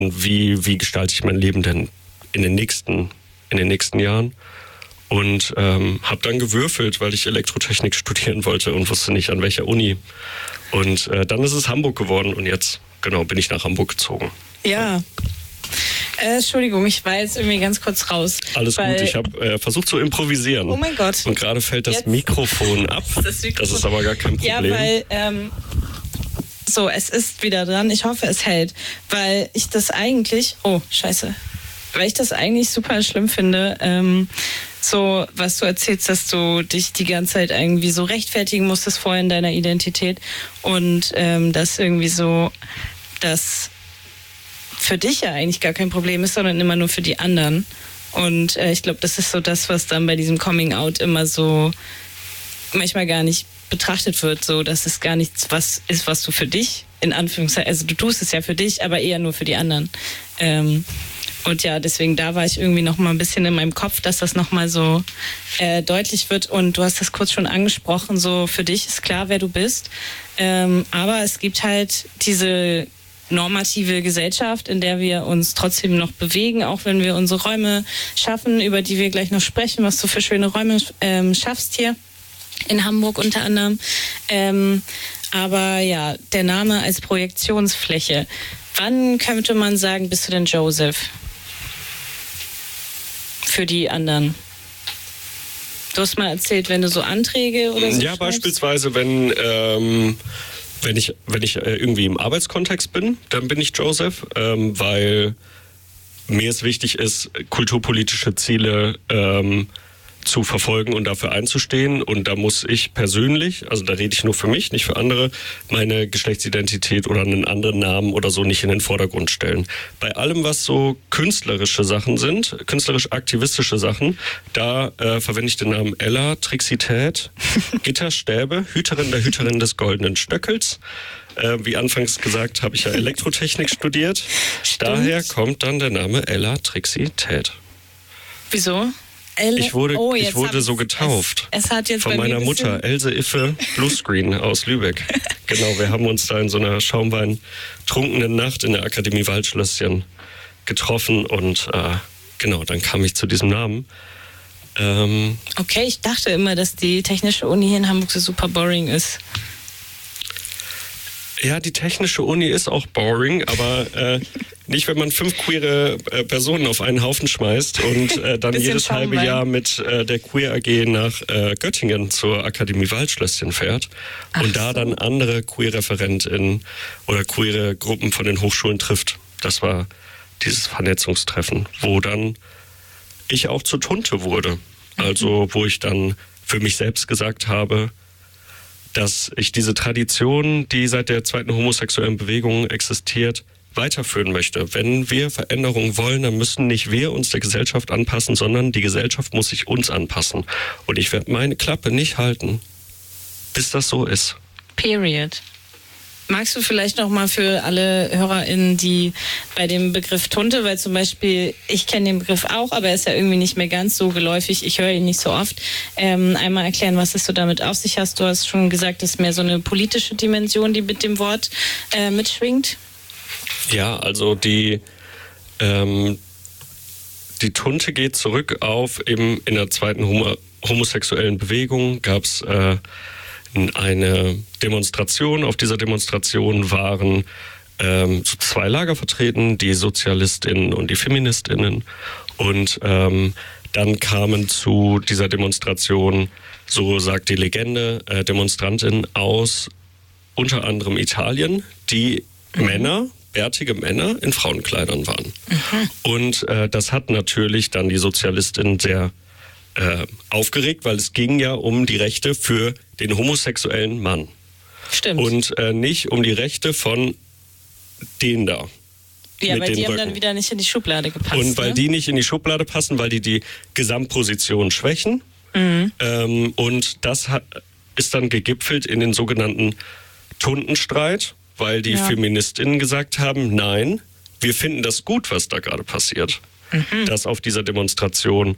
wie gestalte ich mein Leben denn in den nächsten Jahren. Und habe dann gewürfelt, weil ich Elektrotechnik studieren wollte und wusste nicht, an welcher Uni. Und dann ist es Hamburg geworden und jetzt, genau, bin ich nach Hamburg gezogen. Ja. Entschuldigung, ich war jetzt irgendwie ganz kurz raus. Alles gut, ich habe versucht zu improvisieren. Oh mein Gott. Und gerade fällt das Mikrofon ab. Das ist aber gar kein Problem. Ja, weil, so, es ist wieder dran. Ich hoffe, es hält. Weil ich das eigentlich, weil ich das eigentlich super schlimm finde, so, was du erzählst, dass du dich die ganze Zeit irgendwie so rechtfertigen musstest vorher in deiner Identität und dass irgendwie so, dass für dich ja eigentlich gar kein Problem ist, sondern immer nur für die anderen. Und ich glaube, das ist so das, was dann bei diesem Coming-out immer so manchmal gar nicht betrachtet wird, so, dass es gar nichts was ist, was du für dich, in Anführungszeichen, also du tust es ja für dich, aber eher nur für die anderen. Und ja, deswegen, da war ich irgendwie noch mal ein bisschen in meinem Kopf, dass das noch mal so deutlich wird. Und du hast das kurz schon angesprochen, so für dich ist klar, wer du bist. Aber es gibt halt diese normative Gesellschaft, in der wir uns trotzdem noch bewegen, auch wenn wir unsere Räume schaffen, über die wir gleich noch sprechen, was du für schöne Räume schaffst hier in Hamburg unter anderem. Aber ja, der Name als Projektionsfläche. Wann könnte man sagen, bist du denn Joseph? Für die anderen. Du hast mal erzählt, wenn du so Anträge oder so ja, schreibst? Beispielsweise, wenn ich irgendwie im Arbeitskontext bin, dann bin ich Joseph, weil mir es wichtig ist, kulturpolitische Ziele zu verfolgen und dafür einzustehen. Und da muss ich persönlich, also da rede ich nur für mich, nicht für andere, meine Geschlechtsidentität oder einen anderen Namen oder so nicht in den Vordergrund stellen. Bei allem, was so künstlerische Sachen sind, künstlerisch-aktivistische Sachen, da verwende ich den Namen Ella Trixität, Gitterstäbe, Hüterin des goldenen Stöckels. Wie anfangs gesagt, habe ich ja Elektrotechnik studiert. Stimmt. Daher kommt dann der Name Ella Trixität. Wieso? Ich wurde so getauft. Es hat jetzt von meiner Mutter, Else Iffe Bluescreen aus Lübeck. Genau, wir haben uns da in so einer schaumweintrunkenen Nacht in der Akademie Waldschlösschen getroffen und genau, dann kam ich zu diesem Namen. Okay, ich dachte immer, dass die Technische Uni hier in Hamburg so super boring ist. Ja, die Technische Uni ist auch boring, aber nicht, wenn man 5 queere Personen auf einen Haufen schmeißt und dann jedes halbe Jahr mit der Queer AG nach Göttingen zur Akademie Waldschlösschen fährt und da dann andere Queer-ReferentInnen oder queere Gruppen von den Hochschulen trifft. Das war dieses Vernetzungstreffen, wo dann ich auch zur Tunte wurde. Also wo ich dann für mich selbst gesagt habe, dass ich diese Tradition, die seit der zweiten homosexuellen Bewegung existiert, weiterführen möchte. Wenn wir Veränderungen wollen, dann müssen nicht wir uns der Gesellschaft anpassen, sondern die Gesellschaft muss sich uns anpassen. Und ich werde meine Klappe nicht halten, bis das so ist. Period. Magst du vielleicht noch mal für alle HörerInnen, die bei dem Begriff Tunte, weil zum Beispiel, ich kenne den Begriff auch, aber er ist ja irgendwie nicht mehr ganz so geläufig, ich höre ihn nicht so oft, einmal erklären, was es so damit auf sich hast. Du hast schon gesagt, es ist mehr so eine politische Dimension, die mit dem Wort mitschwingt. Ja, also die Tunte geht zurück auf eben in der zweiten homosexuellen Bewegung gab es eine Demonstration. Auf dieser Demonstration waren so 2 Lager vertreten, die SozialistInnen und die FeministInnen. Und dann kamen zu dieser Demonstration, so sagt die Legende, DemonstrantInnen aus unter anderem Italien, die bärtige Männer in Frauenkleidern waren. Und das hat natürlich dann die SozialistInnen sehr aufgeregt, weil es ging ja um die Rechte für den homosexuellen Mann. Stimmt. Und nicht um die Rechte von denen da. Ja, weil die haben dann wieder nicht in die Schublade gepasst. Und weil die nicht in die Schublade passen, weil die Gesamtposition schwächen. Und das ist dann gegipfelt in den sogenannten Tuntenstreit, weil die FeministInnen gesagt haben, nein, wir finden das gut, was da gerade passiert. Dass auf dieser Demonstration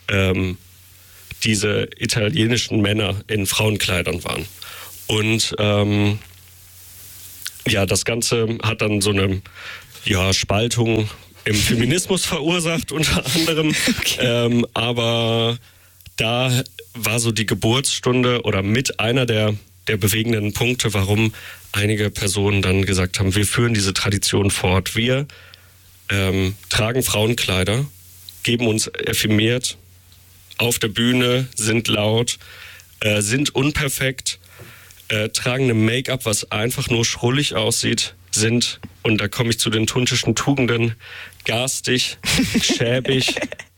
diese italienischen Männer in Frauenkleidern waren. Und ja, das Ganze hat dann so eine Spaltung im Feminismus verursacht unter anderem. Okay. Aber da war so die Geburtsstunde oder mit einer der bewegenden Punkte, warum einige Personen dann gesagt haben, wir führen diese Tradition fort. Wir tragen Frauenkleider, geben uns effeminat auf der Bühne, sind laut, sind unperfekt, tragen eine Make-up, was einfach nur schrullig aussieht, sind, und da komme ich zu den tuntischen Tugenden, garstig, schäbig,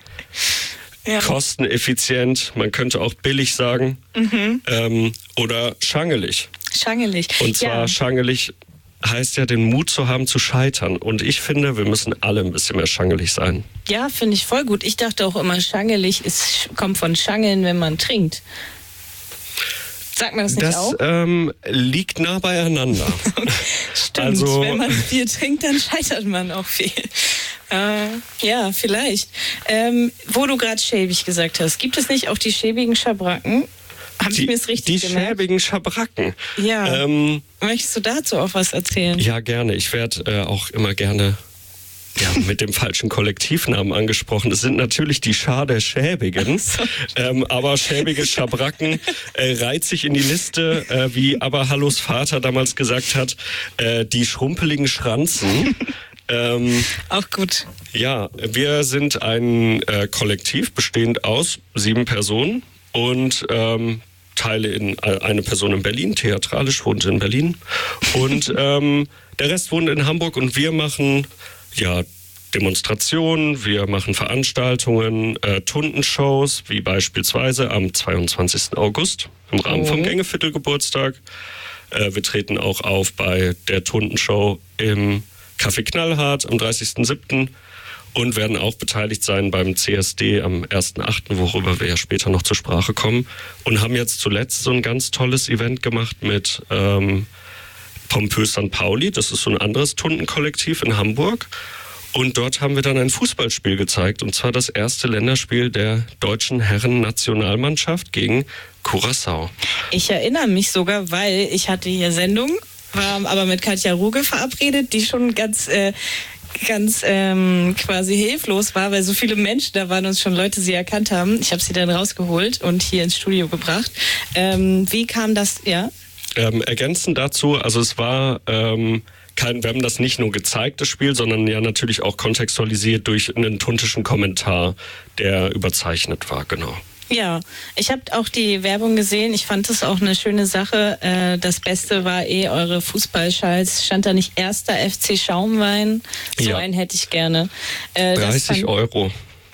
kosteneffizient, man könnte auch billig sagen, oder schangelig. Schangelig. Und zwar schangelig heißt ja, den Mut zu haben, zu scheitern. Und ich finde, wir müssen alle ein bisschen mehr schangelig sein. Ja, finde ich voll gut. Ich dachte auch immer, schangelig kommt von Schangeln, wenn man trinkt. Sagt man das nicht auch? Das liegt nah beieinander. Stimmt, also, wenn man viel trinkt, dann scheitert man auch viel. Ja, vielleicht. Wo du gerade schäbig gesagt hast, gibt es nicht auch die schäbigen Schabracken? Habe ich mir das richtig gemerkt? Die schäbigen Schabracken. Ja. Möchtest du dazu auch was erzählen? Ja, gerne. Ich werde auch immer gerne mit dem falschen Kollektivnamen angesprochen. Es sind natürlich die Schar der Schäbigen, so. Aber schäbige Schabracken reiht sich in die Liste, wie aber Hallos Vater damals gesagt hat, die schrumpeligen Schranzen. Auch gut. Ja, wir sind ein Kollektiv bestehend aus 7 Personen und teile in eine Person in Berlin, theatralisch wohnt in Berlin, und der Rest wohnt in Hamburg, und wir machen Demonstrationen, wir machen Veranstaltungen, Tundenshows, wie beispielsweise am 22. August im Rahmen vom Gängeviertel-Geburtstag. Wir treten auch auf bei der Tundenshow im Café Knallhart am 30.07. und werden auch beteiligt sein beim CSD am 1.8., worüber wir ja später noch zur Sprache kommen. Und haben jetzt zuletzt so ein ganz tolles Event gemacht mit Pompös St. Pauli. Das ist so ein anderes Tundenkollektiv in Hamburg. Und dort haben wir dann ein Fußballspiel gezeigt, und zwar das erste Länderspiel der deutschen Herren-Nationalmannschaft gegen Curaçao. Ich erinnere mich sogar, weil ich hatte hier Sendung, war aber mit Katja Ruge verabredet, die schon ganz quasi hilflos war, weil so viele Menschen da waren und schon Leute sie erkannt haben. Ich habe sie dann rausgeholt und hier ins Studio gebracht. Wie kam das, ergänzend dazu, also es war wir haben das nicht nur gezeigt, das Spiel, sondern ja natürlich auch kontextualisiert durch einen tuntischen Kommentar, der überzeichnet war, genau. Ja, ich habe auch die Werbung gesehen. Ich fand das auch eine schöne Sache. Das Beste war eure Fußballschals. Stand da nicht 1. FC Schaumwein? So einen hätte ich gerne. 30 €.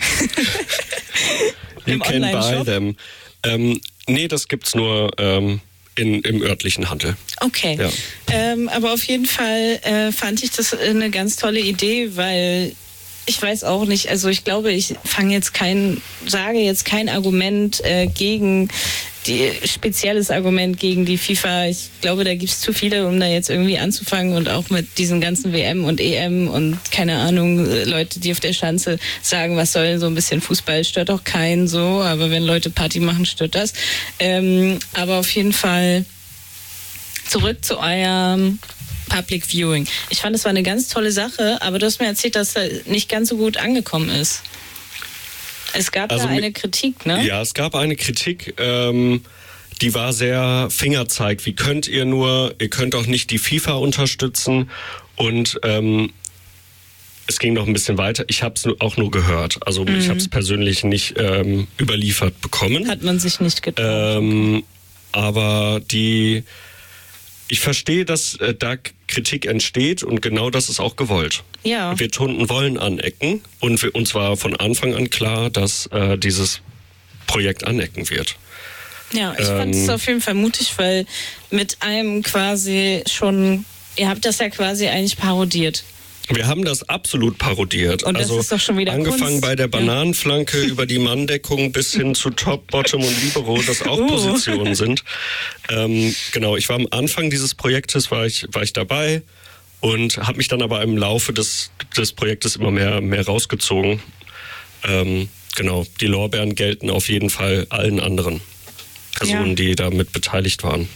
You can buy them. Nee, das gibt's nur im örtlichen Handel. Okay. Ja. Aber auf jeden Fall fand ich das eine ganz tolle Idee, weil ich weiß auch nicht, also ich glaube, ich sage jetzt kein Argument spezielles Argument gegen die FIFA. Ich glaube, da gibt es zu viele, um da jetzt irgendwie anzufangen, und auch mit diesen ganzen WM und EM und keine Ahnung, Leute, die auf der Schanze sagen, was soll so ein bisschen Fußball, stört auch keinen so, aber wenn Leute Party machen, stört das. Aber auf jeden Fall zurück zu eurem Public Viewing. Ich fand, es war eine ganz tolle Sache, aber du hast mir erzählt, dass das nicht ganz so gut angekommen ist. Es gab da eine Kritik, ne? Ja, es gab eine Kritik, die war sehr Fingerzeig. Wie könnt ihr nur, ihr könnt auch nicht die FIFA unterstützen, und es ging noch ein bisschen weiter. Ich habe es auch nur gehört. Also ich habe es persönlich nicht überliefert bekommen. Hat man sich nicht getraut. Aber ich verstehe, dass da Kritik entsteht, und genau das ist auch gewollt. Ja. Wir Tunden wollen anecken, und uns war von Anfang an klar, dass dieses Projekt anecken wird. Ja, ich fand es auf jeden Fall mutig, weil mit einem quasi schon, ihr habt das ja quasi eigentlich parodiert. Wir haben das absolut parodiert. Und das ist doch schon wieder angefangen Kunst. Bei der Bananenflanke über die Manndeckung bis hin zu Top, Bottom und Libero, das auch Positionen sind. Genau, ich war am Anfang dieses Projektes, war ich dabei, und habe mich dann aber im Laufe des Projektes immer mehr rausgezogen. Genau, die Lorbeeren gelten auf jeden Fall allen anderen Personen, die da mit beteiligt waren.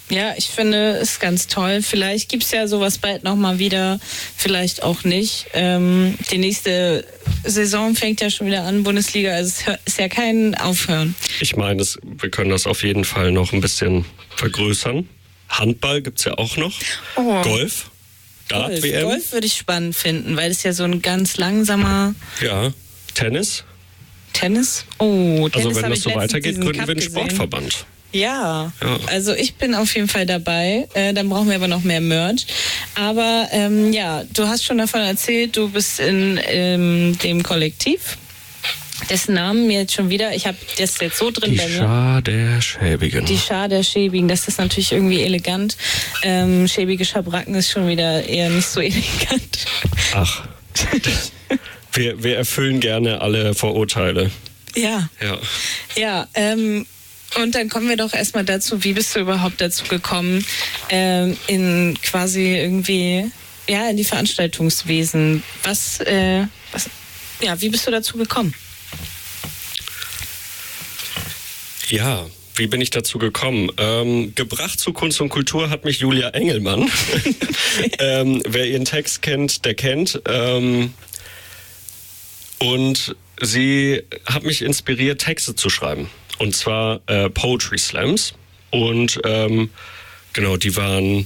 Ja, ich finde es ganz toll. Vielleicht gibt es ja sowas bald nochmal wieder, vielleicht auch nicht. Die nächste Saison fängt ja schon wieder an, Bundesliga, also es ist ja kein Aufhören. Ich meine, wir können das auf jeden Fall noch ein bisschen vergrößern. Handball gibt es ja auch noch. Oh. Golf. Dart-WM. Golf würde ich spannend finden, weil es ja so ein ganz langsamer... Ja, Tennis. Tennis? Oh, Tennis. Also wenn das so weitergeht, gründen wir einen Sportverband. Ja, also ich bin auf jeden Fall dabei. Dann brauchen wir aber noch mehr Merch. Aber ja, du hast schon davon erzählt, du bist in dem Kollektiv, dessen Namen mir jetzt schon wieder, ich habe das jetzt so drin. Die Schar der Schäbigen. Die Schar der Schäbigen, das ist natürlich irgendwie elegant. Schäbige Schabracken ist schon wieder eher nicht so elegant. Ach, wir erfüllen gerne alle Vorurteile. Ja. Ja, und dann kommen wir doch erstmal dazu, wie bist du überhaupt dazu gekommen, in quasi irgendwie, ja, in die Veranstaltungswesen. Wie bist du dazu gekommen? Ja, wie bin ich dazu gekommen? Gebracht zu Kunst und Kultur hat mich Julia Engelmann. Wer ihren Text kennt, der kennt. Und sie hat mich inspiriert, Texte zu schreiben. Und zwar Poetry Slams. Und genau, die waren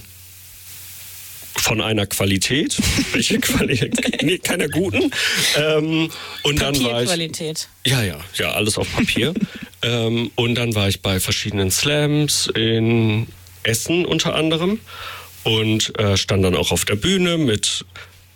von einer Qualität. Welche Qualität? Nee, keiner guten. Und dann war ich... Ja, alles auf Papier. Und dann war ich bei verschiedenen Slams in Essen unter anderem. Und stand dann auch auf der Bühne mit,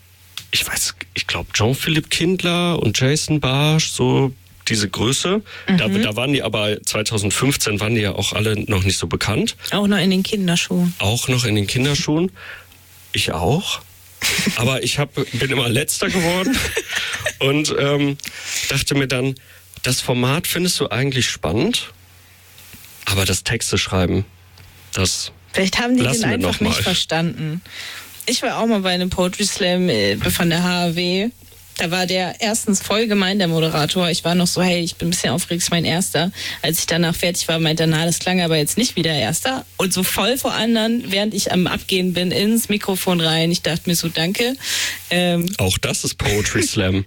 ich glaube Jean-Philippe Kindler und Jason Barsch, so diese Größe. Mhm. Da waren die aber 2015 waren die ja auch alle noch nicht so bekannt. Auch noch in den Kinderschuhen. Auch noch in den Kinderschuhen. Ich auch. Aber ich bin immer Letzter geworden und dachte mir dann, das Format findest du eigentlich spannend, aber das Texte schreiben, das vielleicht haben die den einfach nicht verstanden. Ich war auch mal bei einem Poetry Slam von der HAW. Da war der erstens voll gemein, der Moderator. Ich war noch so, hey, ich bin ein bisschen aufgeregt, ist mein Erster. Als ich danach fertig war, meinte er, das klang aber jetzt nicht wie der Erster. Und so voll vor anderen, während ich am Abgehen bin, ins Mikrofon rein. Ich dachte mir so, danke. Auch das ist Poetry Slam.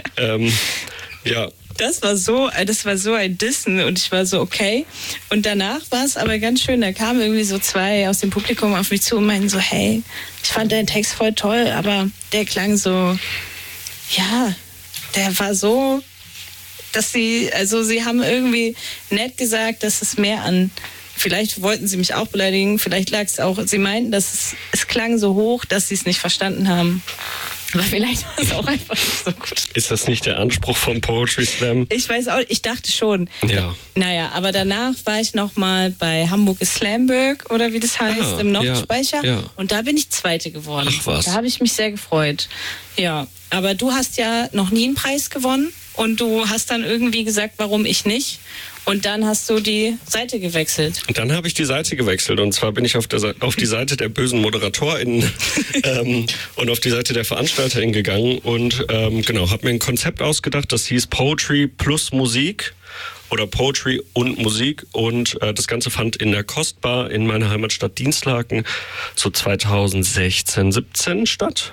Ja. Das war so ein Dissen und ich war so, okay. Und danach war es aber ganz schön, da kamen irgendwie so zwei aus dem Publikum auf mich zu und meinten so, hey, ich fand deinen Text voll toll, aber der klang so, ja, der war so, dass sie haben irgendwie nett gesagt, dass es mehr an, vielleicht wollten sie mich auch beleidigen, vielleicht lag es auch, sie meinten, dass es klang so hoch, dass sie es nicht verstanden haben. Aber vielleicht war es auch einfach nicht so gut. Ist das nicht der Anspruch vom Poetry Slam? Ich weiß auch, ich dachte schon. Ja. Naja, aber danach war ich noch mal bei Hamburg ist Slamburg oder wie das heißt, im Nordspeicher. Ja. Und da bin ich Zweite geworden. Ach was. Da habe ich mich sehr gefreut. Ja, aber du hast ja noch nie einen Preis gewonnen und du hast dann irgendwie gesagt, warum ich nicht. Und dann hast du die Seite gewechselt. Und dann habe ich die Seite gewechselt. Und zwar bin ich auf die Seite der bösen ModeratorInnen und auf die Seite der VeranstalterInnen gegangen. Und genau, habe mir ein Konzept ausgedacht, das hieß Poetry plus Musik oder Poetry und Musik. Und das Ganze fand in der Kostbar in meiner Heimatstadt Dinslaken so 2016, 17 statt.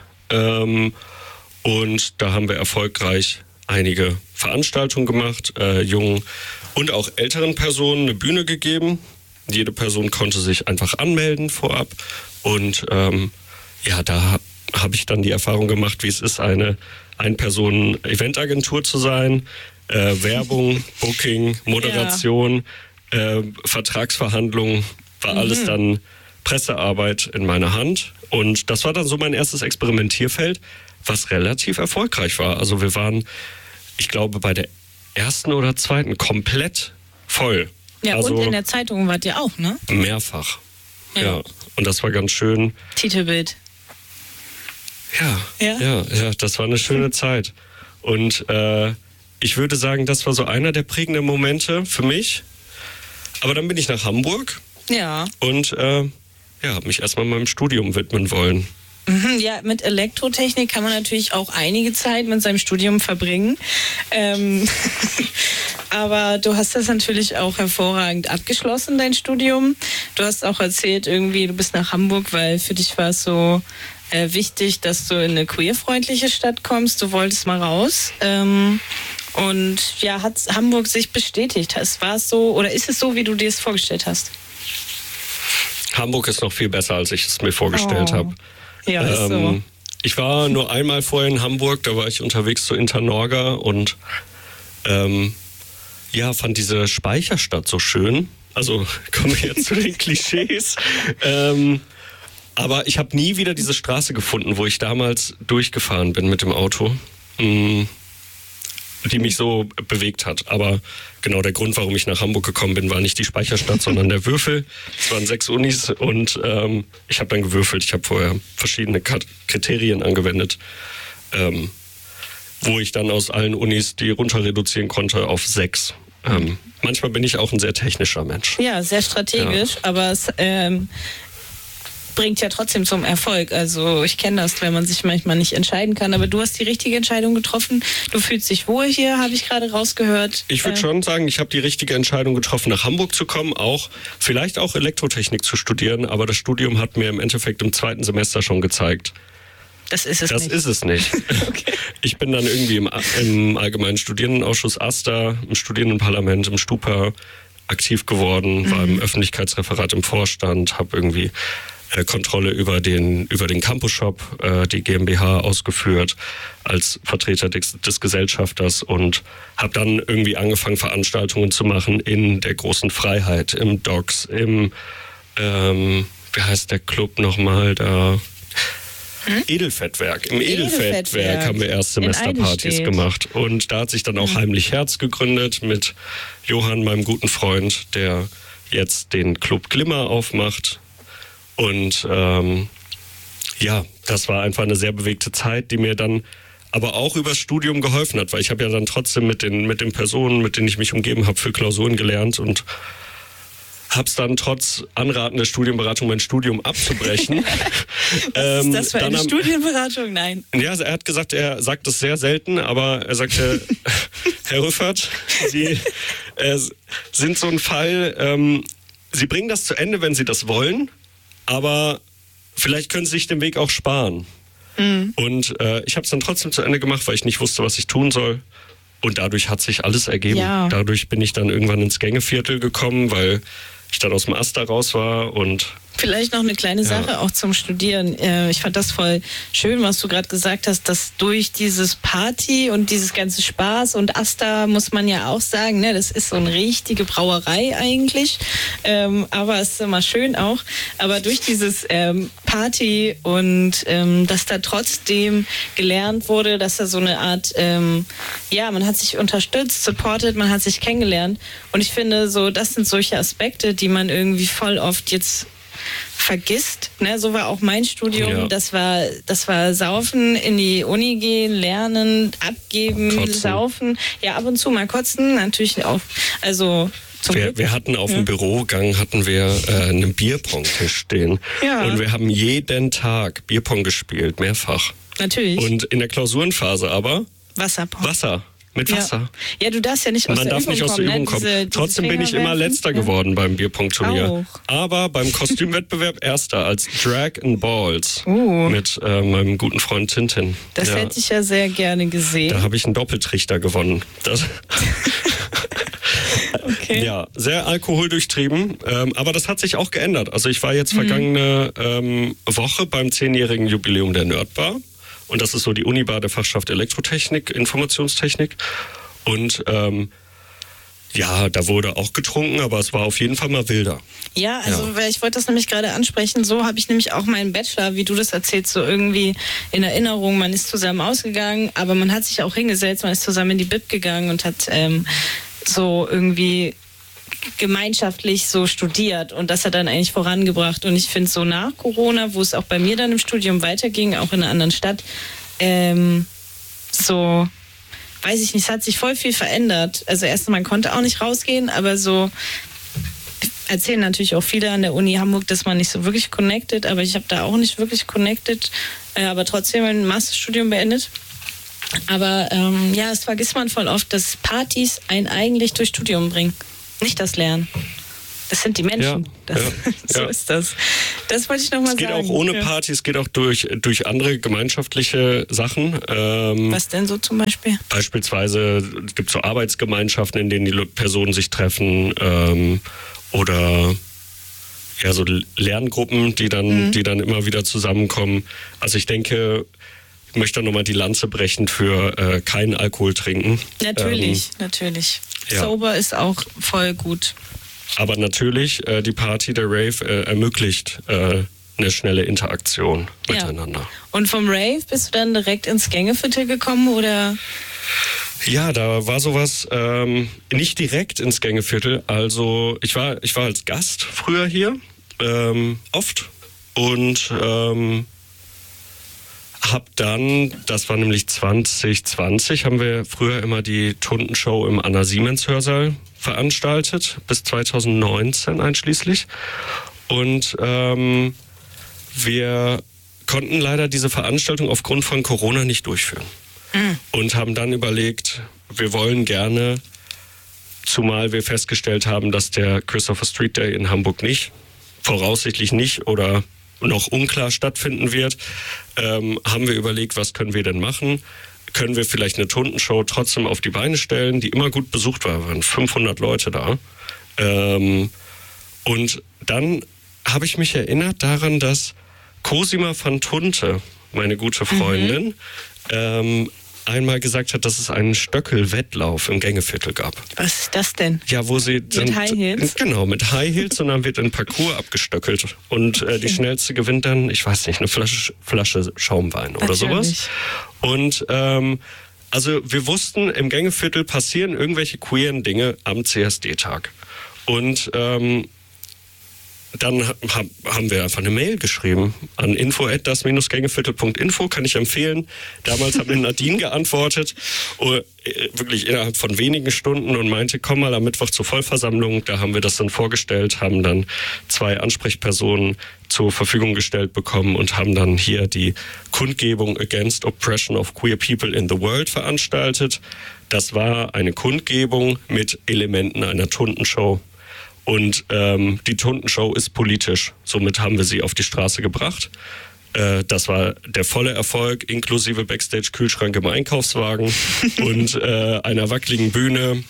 Und da haben wir erfolgreich einige Veranstaltungen gemacht, jungen und auch älteren Personen eine Bühne gegeben. Jede Person konnte sich einfach anmelden vorab. Und da habe ich dann die Erfahrung gemacht, wie es ist, eine Ein-Personen-Eventagentur zu sein. Werbung, Booking, Moderation, Vertragsverhandlungen, war alles dann Pressearbeit in meiner Hand. Und das war dann so mein erstes Experimentierfeld, was relativ erfolgreich war. Also wir waren, ich glaube, bei der ersten oder zweiten komplett voll. Ja, also und in der Zeitung wart ihr auch, ne? Mehrfach. Ja. Und das war ganz schön. Titelbild. Ja, das war eine schöne Zeit. Und ich würde sagen, das war so einer der prägenden Momente für mich. Aber dann bin ich nach Hamburg. Ja. Und habe mich erstmal meinem Studium widmen wollen. Ja, mit Elektrotechnik kann man natürlich auch einige Zeit mit seinem Studium verbringen. Aber du hast das natürlich auch hervorragend abgeschlossen, dein Studium. Du hast auch erzählt, irgendwie, du bist nach Hamburg, weil für dich war es so wichtig, dass du in eine queerfreundliche Stadt kommst. Du wolltest mal raus. Und ja, hat Hamburg sich bestätigt? War es so oder ist es so, wie du dir es vorgestellt hast? Hamburg ist noch viel besser, als ich es mir vorgestellt habe. Ja, ist so. Ich war nur einmal vorher in Hamburg, da war ich unterwegs zu Internorga und fand diese Speicherstadt so schön. Also kommen wir jetzt zu den Klischees. Aber ich habe nie wieder diese Straße gefunden, wo ich damals durchgefahren bin mit dem Auto, die mich so bewegt hat. Aber genau der Grund, warum ich nach Hamburg gekommen bin, war nicht die Speicherstadt, sondern der Würfel. Es waren 6 Unis und ich habe dann gewürfelt. Ich habe vorher verschiedene Kriterien angewendet, wo ich dann aus allen Unis die runter reduzieren konnte auf 6. Manchmal bin ich auch ein sehr technischer Mensch. Ja, sehr strategisch, aber es bringt ja trotzdem zum Erfolg. Also ich kenne das, wenn man sich manchmal nicht entscheiden kann, aber du hast die richtige Entscheidung getroffen. Du fühlst dich wohl hier, habe ich gerade rausgehört. Ich würde schon sagen, ich habe die richtige Entscheidung getroffen, nach Hamburg zu kommen, vielleicht auch Elektrotechnik zu studieren, aber das Studium hat mir im Endeffekt im 2. Semester schon gezeigt, das ist es nicht. Okay. Ich bin dann irgendwie im Allgemeinen Studierendenausschuss AStA, im Studierendenparlament, im Stupa aktiv geworden, war im Öffentlichkeitsreferat im Vorstand, habe irgendwie Kontrolle über den Campus-Shop, die GmbH, ausgeführt als Vertreter des Gesellschafters und habe dann irgendwie angefangen, Veranstaltungen zu machen in der großen Freiheit, im Docks, im, wie heißt der Club nochmal da? Edelfettwerk. Im Edelfettwerk haben wir Erstsemesterpartys gemacht. Und da hat sich dann auch Heimlich Herz gegründet mit Johann, meinem guten Freund, der jetzt den Club Glimmer aufmacht. Und das war einfach eine sehr bewegte Zeit, die mir dann aber auch übers Studium geholfen hat, weil ich habe ja dann trotzdem mit den Personen, mit denen ich mich umgeben habe, für Klausuren gelernt und habe es dann trotz Anraten der Studienberatung, mein Studium abzubrechen. Was ist das für eine Studienberatung? Nein. Ja, er hat gesagt, er sagt das sehr selten, aber er sagte, Herr Rüffert, Sie sind so ein Fall, Sie bringen das zu Ende, wenn Sie das wollen, aber vielleicht können Sie sich den Weg auch sparen. Und ich habe es dann trotzdem zu Ende gemacht, weil ich nicht wusste, was ich tun soll. Und dadurch hat sich alles ergeben. Ja. Dadurch bin ich dann irgendwann ins Gängeviertel gekommen, weil ich dann aus dem AStA raus war und vielleicht noch eine kleine Sache auch zum Studieren. Ich fand das voll schön, was du gerade gesagt hast, dass durch dieses Party und dieses ganze Spaß und AStA muss man ja auch sagen, ne, das ist so eine richtige Brauerei eigentlich, aber es ist immer schön auch. Aber durch dieses Party und dass da trotzdem gelernt wurde, dass da so eine Art, man hat sich unterstützt, supportet, man hat sich kennengelernt. Und ich finde, so das sind solche Aspekte, die man irgendwie voll oft jetzt vergisst. Ne? So war auch mein Studium. Ja. Das war Saufen, in die Uni gehen, lernen, abgeben, kotzen. Saufen. Ja, ab und zu mal kotzen, natürlich auch. Also wir hatten auf dem Bürogang einen Bierpong-Tisch stehen. Ja. Und wir haben jeden Tag Bierpong gespielt, mehrfach. Natürlich. Und in der Klausurenphase aber Wasserpong. Wasser. Mit Wasser. Ja, du darfst ja nicht aus der Übung kommen. Man darf nicht aus der Übung kommen. Trotzdem bin ich immer Letzter geworden beim Bierpong-Turnier. Aber beim Kostümwettbewerb Erster als Drag and Balls mit meinem guten Freund Tintin. Das hätte ich ja sehr gerne gesehen. Da habe ich einen Doppeltrichter gewonnen. Okay. Ja, sehr alkoholdurchtrieben. Aber das hat sich auch geändert. Also ich war jetzt vergangene Woche beim 10-jährigen Jubiläum der Nerdbar. Und das ist so die Unibar der Fachschaft Elektrotechnik, Informationstechnik. Und da wurde auch getrunken, aber es war auf jeden Fall mal wilder. Ja, also ich wollte das nämlich gerade ansprechen. So habe ich nämlich auch meinen Bachelor, wie du das erzählst, so irgendwie in Erinnerung. Man ist zusammen ausgegangen, aber man hat sich auch hingesetzt, man ist zusammen in die Bib gegangen und hat so irgendwie gemeinschaftlich so studiert und das hat dann eigentlich vorangebracht und ich finde so nach Corona, wo es auch bei mir dann im Studium weiterging, auch in einer anderen Stadt, so, weiß ich nicht, es hat sich voll viel verändert. Also erstens, man konnte auch nicht rausgehen, aber so erzählen natürlich auch viele an der Uni Hamburg, dass man nicht so wirklich connected, aber ich habe da auch nicht wirklich connected, aber trotzdem ein Masterstudium beendet. Aber das vergisst man voll oft, dass Partys einen eigentlich durch Studium bringen, nicht das Lernen. Das sind die Menschen. So ist das. Das wollte ich nochmal sagen. Es geht auch ohne Partys, es geht auch durch andere gemeinschaftliche Sachen. Was denn so zum Beispiel? Beispielsweise gibt es so Arbeitsgemeinschaften, in denen die Personen sich treffen oder so Lerngruppen, die dann immer wieder zusammenkommen. Also ich denke, ich möchte nochmal die Lanze brechen für keinen Alkohol trinken. Natürlich. Ja. Sober ist auch voll gut. Aber natürlich, die Party, der Rave, ermöglicht eine schnelle Interaktion miteinander. Und vom Rave bist du dann direkt ins Gängeviertel gekommen, oder? Ja, da war sowas nicht direkt ins Gängeviertel. Also ich war als Gast früher hier, oft. Und hab dann, das war nämlich 2020, haben wir früher immer die Tundenshow im Anna-Siemens-Hörsaal veranstaltet, bis 2019 einschließlich. Und wir konnten leider diese Veranstaltung aufgrund von Corona nicht durchführen. Und haben dann überlegt, wir wollen gerne, zumal wir festgestellt haben, dass der Christopher Street Day in Hamburg voraussichtlich nicht oder noch unklar stattfinden wird, haben wir überlegt, was können wir denn machen? Können wir vielleicht eine Tundenshow trotzdem auf die Beine stellen, die immer gut besucht war, waren 500 Leute da. Und dann habe ich mich erinnert daran, dass Cosima van Tunte, meine gute Freundin, einmal gesagt hat, dass es einen Stöckelwettlauf im Gängeviertel gab. Was ist das denn? Ja, wo sie mit High Heels? Genau, mit High Heels, und dann wird ein Parcours abgestöckelt. Und die schnellste gewinnt dann, ich weiß nicht, eine Flasche Schaumwein oder sowas. Und also wir wussten, im Gängeviertel passieren irgendwelche queeren Dinge am CSD-Tag. Und dann haben wir einfach eine Mail geschrieben an info@das-gängeviertel.info, kann ich empfehlen. Damals hat mir Nadine geantwortet, wirklich innerhalb von wenigen Stunden, und meinte, komm mal am Mittwoch zur Vollversammlung. Da haben wir das dann vorgestellt, haben dann 2 Ansprechpersonen zur Verfügung gestellt bekommen und haben dann hier die Kundgebung Against Oppression of Queer People in the World veranstaltet. Das war eine Kundgebung mit Elementen einer Tundenshow. Und die Tundenshow ist politisch. Somit haben wir sie auf die Straße gebracht. Das war der volle Erfolg, inklusive Backstage-Kühlschrank im Einkaufswagen und einer wackeligen Bühne,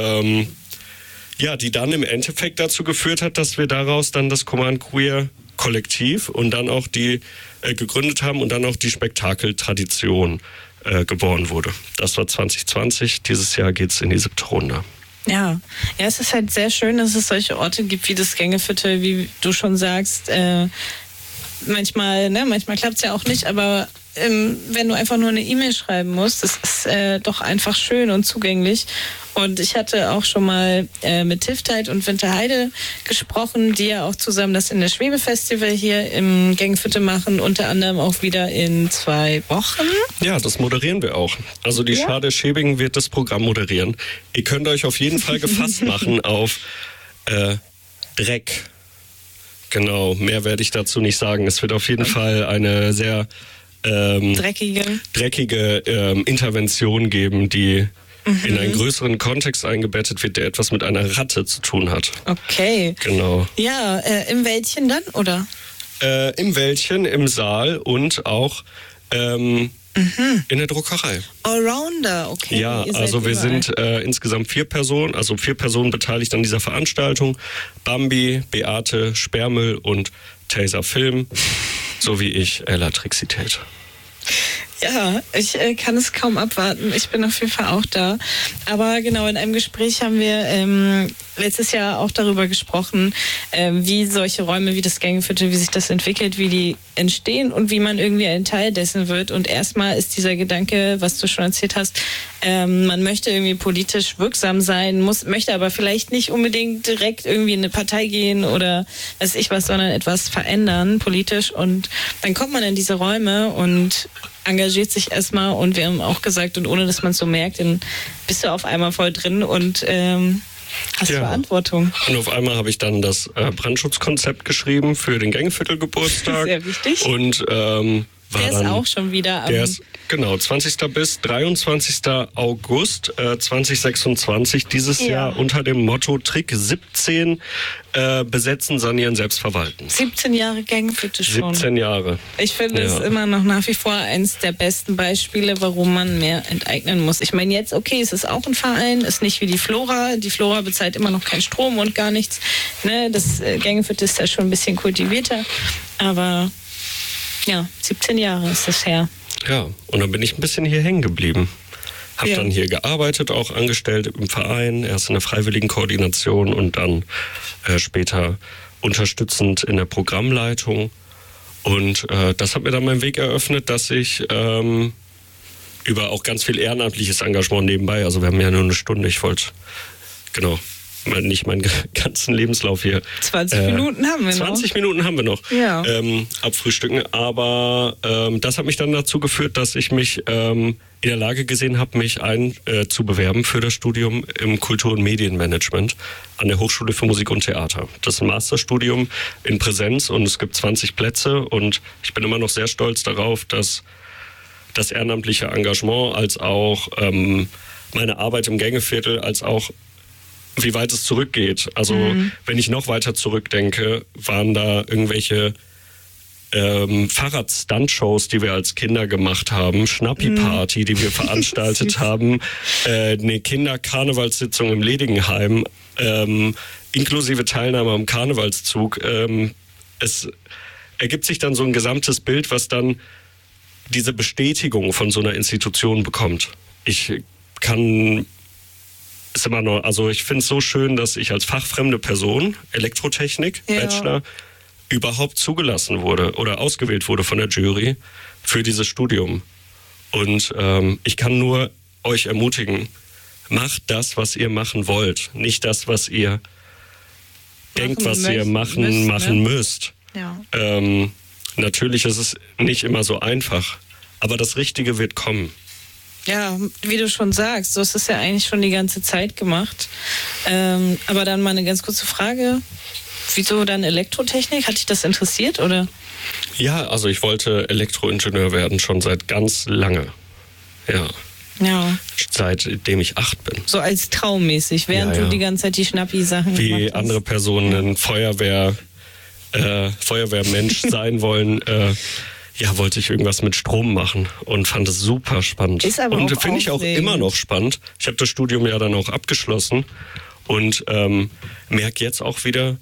die dann im Endeffekt dazu geführt hat, dass wir daraus dann das Command Queer Kollektiv und dann auch die gegründet haben und dann auch die Spektakeltradition geboren wurde. Das war 2020. Dieses Jahr geht's in die 7. Runde. Ja, es ist halt sehr schön, dass es solche Orte gibt wie das Gängeviertel, wie du schon sagst. Manchmal klappt es ja auch nicht, aber wenn du einfach nur eine E-Mail schreiben musst, das ist doch einfach schön und zugänglich. Und ich hatte auch schon mal mit Tiftheit und Winterheide gesprochen, die ja auch zusammen das in der Schwebe-Festival hier im Gängeviertel machen, unter anderem auch wieder in 2 Wochen. Ja, das moderieren wir auch. Also die Schade Schäbingen wird das Programm moderieren. Ihr könnt euch auf jeden Fall gefasst machen auf Dreck. Genau, mehr werde ich dazu nicht sagen. Es wird auf jeden Fall eine sehr dreckige Intervention geben, die in einen größeren Kontext eingebettet wird, der etwas mit einer Ratte zu tun hat. Okay. Genau. Ja, im Wäldchen dann, oder? Im Wäldchen, im Saal und auch in der Druckerei. Allrounder, okay. Ja, also wir sind insgesamt 4 Personen, also 4 Personen beteiligt an dieser Veranstaltung. Bambi, Beate, Sperrmüll und Taser Film, sowie ich, Elatrixität. Ja, ich kann es kaum abwarten. Ich bin auf jeden Fall auch da. Aber genau, in einem Gespräch haben wir letztes Jahr auch darüber gesprochen, wie solche Räume wie das Gängeviertel, wie sich das entwickelt, wie die entstehen und wie man irgendwie ein Teil dessen wird. Und erstmal ist dieser Gedanke, was du schon erzählt hast, man möchte irgendwie politisch wirksam sein, möchte aber vielleicht nicht unbedingt direkt irgendwie in eine Partei gehen oder weiß ich was, sondern etwas verändern politisch. Und dann kommt man in diese Räume und engagiert sich erstmal, und wir haben auch gesagt, und ohne dass man es so merkt, dann bist du auf einmal voll drin und hast Verantwortung. Und auf einmal habe ich dann das Brandschutzkonzept geschrieben für den Gängeviertel-Geburtstag. Sehr wichtig. Und der ist auch schon wieder am Genau, 20. bis 23. August 2026, dieses Jahr unter dem Motto Trick 17, besetzen, sanieren, selbst verwalten. 17 Jahre Gängefete schon. 17 Jahre. Ich finde es immer noch nach wie vor eins der besten Beispiele, warum man mehr enteignen muss. Ich meine jetzt, okay, es ist auch ein Verein, ist nicht wie die Flora. Die Flora bezahlt immer noch keinen Strom und gar nichts. Ne? Das Gängefete ist ja schon ein bisschen kultivierter. Aber ja, 17 Jahre ist das her. Ja, und dann bin ich ein bisschen hier hängen geblieben. Hab dann hier gearbeitet, auch angestellt im Verein, erst in der freiwilligen Koordination und dann später unterstützend in der Programmleitung. Und das hat mir dann meinen Weg eröffnet, dass ich über auch ganz viel ehrenamtliches Engagement nebenbei, also wir haben ja nur eine Stunde, ich wollte, nicht meinen ganzen Lebenslauf hier. 20 Minuten haben wir noch. 20 Minuten haben wir noch. Ja. Abfrühstücken. Aber das hat mich dann dazu geführt, dass ich mich in der Lage gesehen habe, mich zu bewerben für das Studium im Kultur- und Medienmanagement an der Hochschule für Musik und Theater. Das ist ein Masterstudium in Präsenz und es gibt 20 Plätze und ich bin immer noch sehr stolz darauf, dass das ehrenamtliche Engagement als auch meine Arbeit im Gängeviertel als auch wie weit es zurückgeht. Also wenn ich noch weiter zurückdenke, waren da irgendwelche Fahrrad-Stunt-Shows, die wir als Kinder gemacht haben, Schnappi-Party, die wir veranstaltet haben, eine Kinder-Karnevalssitzung im Ledigenheim, inklusive Teilnahme am Karnevalszug. Es ergibt sich dann so ein gesamtes Bild, was dann diese Bestätigung von so einer Institution bekommt. Ich finde es so schön, dass ich als fachfremde Person, Elektrotechnik, Bachelor, überhaupt zugelassen wurde oder ausgewählt wurde von der Jury für dieses Studium. Und ich kann nur euch ermutigen, macht das, was ihr machen wollt, nicht das, was ihr denkt, was ihr machen müsst. Ja. Natürlich ist es nicht immer so einfach, aber das Richtige wird kommen. Ja, wie du schon sagst, du hast es ja eigentlich schon die ganze Zeit gemacht. Aber dann mal eine ganz kurze Frage. Wieso dann Elektrotechnik? Hat dich das interessiert, oder? Ja, also ich wollte Elektroingenieur werden, schon seit ganz lange. Ja. Seitdem ich 8 bin. So als traummäßig, während du die ganze Zeit die Schnappi-Sachen gemacht hast. Wie andere Personen ein Feuerwehrmensch sein wollen, wollte ich irgendwas mit Strom machen und fand es super spannend. Ist aber und auch finde ich auch immer noch spannend. Ich habe das Studium ja dann auch abgeschlossen und merke jetzt auch wieder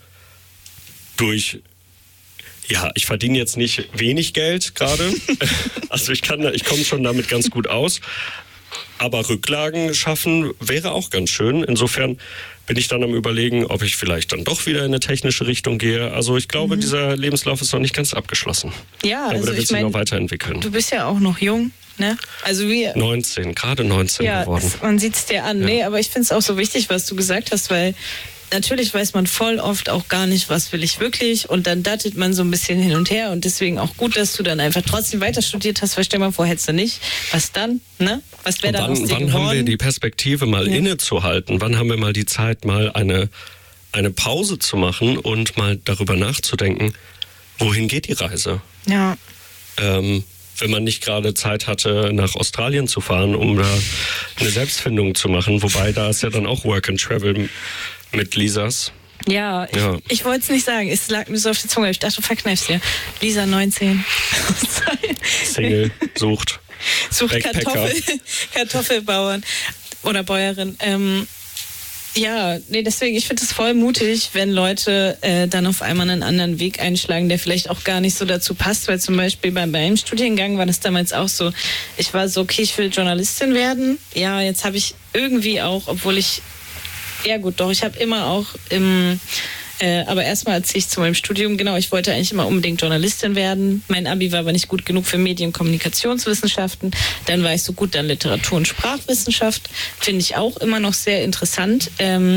ich verdiene jetzt nicht wenig Geld gerade. Also ich komme schon damit ganz gut aus. Aber Rücklagen schaffen wäre auch ganz schön. Insofern bin ich dann am Überlegen, ob ich vielleicht dann doch wieder in eine technische Richtung gehe. Also ich glaube, dieser Lebenslauf ist noch nicht ganz abgeschlossen. Ja, aber der wird sich noch weiterentwickeln. Du bist ja auch noch jung, ne? Also gerade 19 geworden. Man sieht es dir an. Ja. Nee, aber ich finde es auch so wichtig, was du gesagt hast, weil natürlich weiß man voll oft auch gar nicht, was will ich wirklich, und dann dattelt man so ein bisschen hin und her, und deswegen auch gut, dass du dann einfach trotzdem weiter studiert hast, weil stell mal vor, hättest du nicht, was dann, ne? Was wäre dann aus dir geworden? Wann haben wir die Perspektive mal innezuhalten? Wann haben wir mal die Zeit, mal eine Pause zu machen und mal darüber nachzudenken, wohin geht die Reise? Ja. Wenn man nicht gerade Zeit hatte, nach Australien zu fahren, um da eine Selbstfindung zu machen, wobei da ist ja dann auch Work and Travel mit Lisas. Ja, ich wollte es nicht sagen. Es lag mir so auf die Zunge. Ich dachte, du verkneifst dir. Lisa 19. Single, sucht Kartoffelbauern oder Bäuerin. Deswegen, ich finde es voll mutig, wenn Leute dann auf einmal einen anderen Weg einschlagen, der vielleicht auch gar nicht so dazu passt, weil zum Beispiel bei meinem Studiengang war das damals auch so. Ich war so, okay, ich will Journalistin werden. Ja, jetzt habe ich irgendwie auch, ich habe immer auch aber erstmal erzähle ich zu meinem Studium, genau, ich wollte eigentlich immer unbedingt Journalistin werden. Mein Abi war aber nicht gut genug für Medien- und Kommunikationswissenschaften. Dann war ich so gut an Literatur- und Sprachwissenschaft. Finde ich auch immer noch sehr interessant.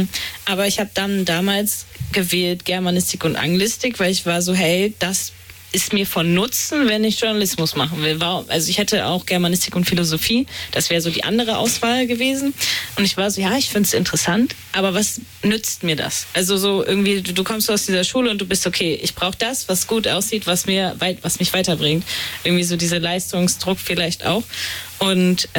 Aber ich habe dann damals gewählt Germanistik und Anglistik, weil ich war so, hey, das ist mir von Nutzen, wenn ich Journalismus machen will. Also ich hätte auch Germanistik und Philosophie, das wäre so die andere Auswahl gewesen. Und ich war so, ja, ich finde es interessant, aber was nützt mir das? Also so irgendwie, du kommst aus dieser Schule und du bist, okay, ich brauche das, was gut aussieht, was mich weiterbringt. Irgendwie so dieser Leistungsdruck vielleicht auch. Und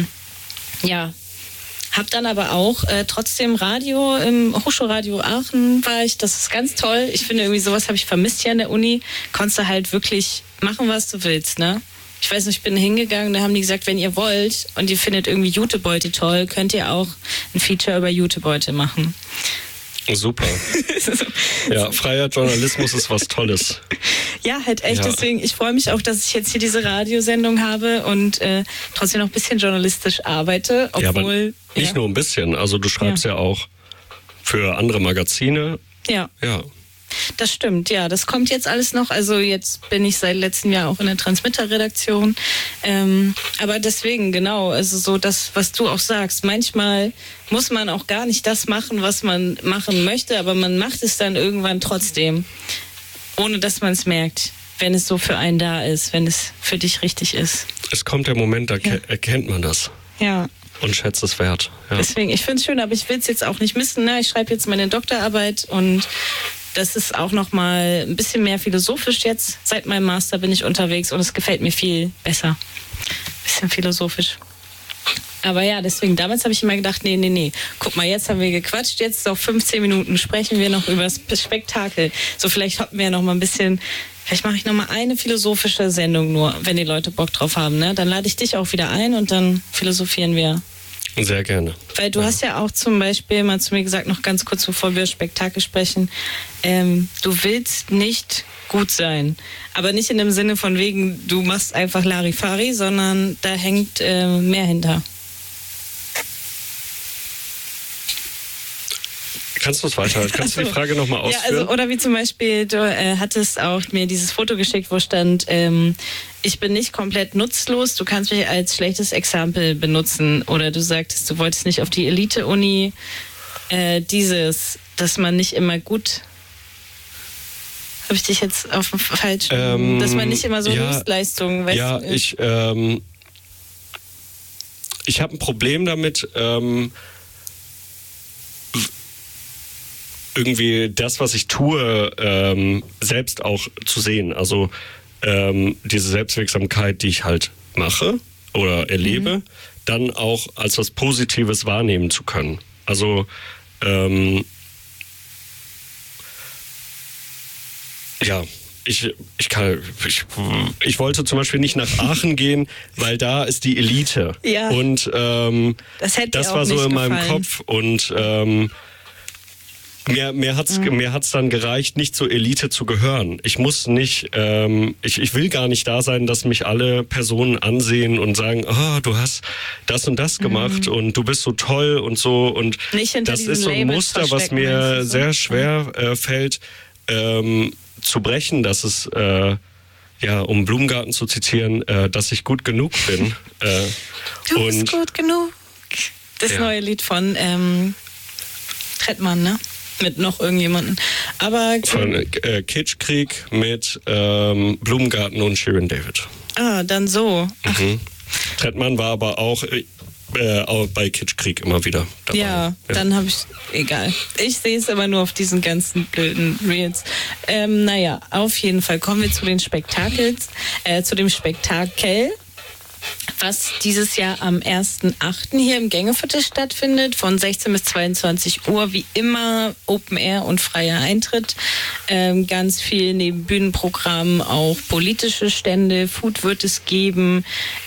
ja, hab dann aber auch trotzdem Radio, im Hochschulradio Aachen war ich, das ist ganz toll. Ich finde irgendwie sowas habe ich vermisst hier an der Uni. Konntest du halt wirklich machen, was du willst, ne? Ich weiß nicht, ich bin hingegangen, da haben die gesagt, wenn ihr wollt und ihr findet irgendwie Jutebeute toll, könnt ihr auch ein Feature über Jutebeute machen. Super. Ja, freier Journalismus ist was Tolles. Ja, halt echt. Ja. Deswegen, ich freue mich auch, dass ich jetzt hier diese Radiosendung habe und trotzdem noch ein bisschen journalistisch arbeite. Obwohl, ja, aber nicht nur ein bisschen. Also du schreibst ja auch für andere Magazine. Ja. Das stimmt, ja. Das kommt jetzt alles noch. Also jetzt bin ich seit letztem Jahr auch in der Transmitter-Redaktion. Aber deswegen, genau, also so das, was du auch sagst. Manchmal muss man auch gar nicht das machen, was man machen möchte, aber man macht es dann irgendwann trotzdem, ohne dass man es merkt, wenn es so für einen da ist, wenn es für dich richtig ist. Es kommt der Moment, da erkennt man das. Ja. Und schätzt es wert. Ja. Deswegen, ich finde es schön, aber ich will es jetzt auch nicht missen. Ne? Ich schreibe jetzt meine Doktorarbeit und das ist auch nochmal ein bisschen mehr philosophisch jetzt. Seit meinem Master bin ich unterwegs und es gefällt mir viel besser. Bisschen philosophisch. Aber ja, deswegen, damals habe ich immer gedacht, nee. Guck mal, jetzt haben wir gequatscht, jetzt auf 15 Minuten sprechen wir noch über das Spektakel. So, vielleicht hoppen wir ja noch mal ein bisschen, vielleicht mache ich noch mal eine philosophische Sendung nur, wenn die Leute Bock drauf haben. Ne? Dann lade ich dich auch wieder ein und dann philosophieren wir. Sehr gerne. Weil du hast ja auch zum Beispiel mal zu mir gesagt, noch ganz kurz, bevor wir Spektakel sprechen, du willst nicht gut sein. Aber nicht in dem Sinne von wegen, du machst einfach Larifari, sondern da hängt mehr hinter. Kannst du es weiter? Kannst du die Frage nochmal ausführen? Ja, also, oder wie zum Beispiel, du hattest auch mir dieses Foto geschickt, wo stand, ich bin nicht komplett nutzlos, du kannst mich als schlechtes Exempel benutzen. Oder du sagtest, du wolltest nicht auf die Elite-Uni, dass man nicht immer gut... Habe ich dich jetzt auf dem falschen... dass man nicht immer so Höchstleistungen... Ja, ich habe ein Problem damit... irgendwie das, was ich tue, selbst auch zu sehen. Also diese Selbstwirksamkeit, die ich halt mache oder erlebe, dann auch als was Positives wahrnehmen zu können. Also ja, ich wollte zum Beispiel nicht nach Aachen gehen, weil da ist die Elite. Ja. Und das war so in meinem Kopf und Mir hat's dann gereicht, nicht zur Elite zu gehören. Ich muss nicht, ich will gar nicht da sein, dass mich alle Personen ansehen und sagen, oh, du hast das und das gemacht und du bist so toll und so. Und das ist so ein Muster, was mir sehr schwer fällt zu brechen, dass es, um Blumengarten zu zitieren, dass ich gut genug bin. Du bist gut genug. Das neue Lied von Trettmann, ne? Mit noch irgendjemanden. Aber von Kitschkrieg mit Blumengarten und Shirin David. Ah, dann so. Trettmann war aber auch bei Kitschkrieg immer wieder dabei. Ja, dann habe ich... Egal. Ich sehe es immer nur auf diesen ganzen blöden Reels. Naja, auf jeden Fall kommen wir zu den Spektakels, zu dem Spektakel, was dieses Jahr am 1.8. hier im Gängeviertel stattfindet, von 16 bis 22 Uhr, wie immer Open Air und freier Eintritt. Ganz viel neben Bühnenprogramm, auch politische Stände, Food wird es geben.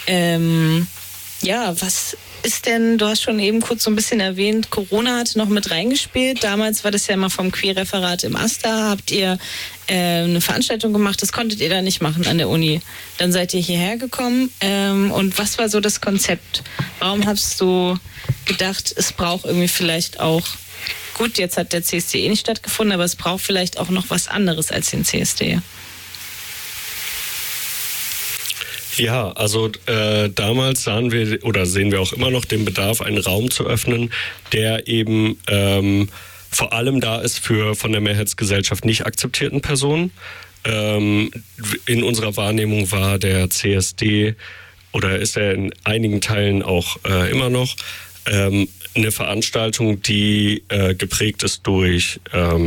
Was ist denn, du hast schon eben kurz so ein bisschen erwähnt, Corona hat noch mit reingespielt. Damals war das ja mal vom Queer-Referat im AStA. Habt ihr eine Veranstaltung gemacht, das konntet ihr da nicht machen an der Uni. Dann seid ihr hierher gekommen. Und was war so das Konzept? Warum hast du gedacht, es braucht irgendwie vielleicht auch, gut, jetzt hat der CSD nicht stattgefunden, aber es braucht vielleicht auch noch was anderes als den CSD? Ja, also damals sehen wir auch immer noch den Bedarf, einen Raum zu öffnen, der eben vor allem da ist für von der Mehrheitsgesellschaft nicht akzeptierten Personen. in unserer Wahrnehmung war der CSD oder ist er in einigen Teilen auch immer noch eine Veranstaltung, die geprägt ist durch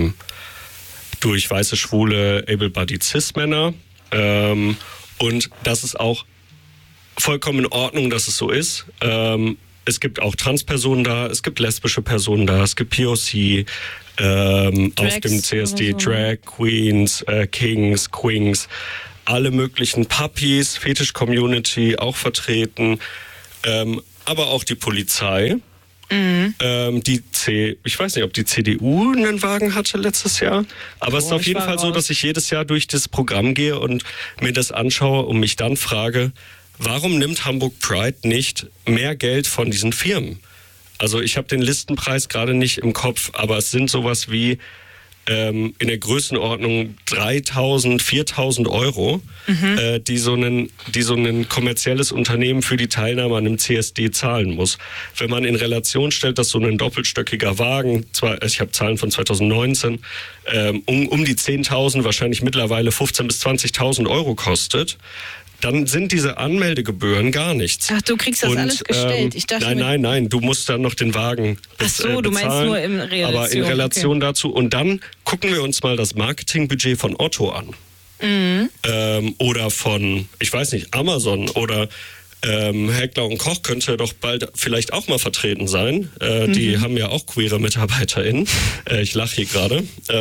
weiße, schwule, able-bodied Cis-Männer. Und das ist auch vollkommen in Ordnung, dass es so ist. Es gibt auch Transpersonen da, es gibt lesbische Personen da, es gibt POC auf dem CSD, so. Drag Queens, Kings, Queens, alle möglichen Puppies, Fetisch-Community auch vertreten, aber auch die Polizei. Mhm. Ich weiß nicht, ob die CDU einen Wagen hatte letztes Jahr, aber es ist auf jeden Fall so, dass ich jedes Jahr durch das Programm gehe und mir das anschaue und mich dann frage, warum nimmt Hamburg Pride nicht mehr Geld von diesen Firmen? Also ich habe den Listenpreis gerade nicht im Kopf, aber es sind sowas wie in der Größenordnung 3.000, 4.000 Euro, die so ein kommerzielles Unternehmen für die Teilnahme an einem CSD zahlen muss. Wenn man in Relation stellt, dass so ein doppelstöckiger Wagen, ich habe Zahlen von 2019, um die 10.000, wahrscheinlich mittlerweile 15.000 bis 20.000 Euro kostet, dann sind diese Anmeldegebühren gar nichts. Ach, du kriegst das alles gestellt. Ich dachte nein, du musst dann noch den Wagen bezahlen. Du meinst nur in Relation. Aber in Relation dazu. Und dann gucken wir uns mal das Marketingbudget von Otto an. Mhm. Oder von, ich weiß nicht, Amazon oder Heckler und Koch könnte doch bald vielleicht auch mal vertreten sein. Die haben ja auch queere MitarbeiterInnen. Ich lache hier gerade.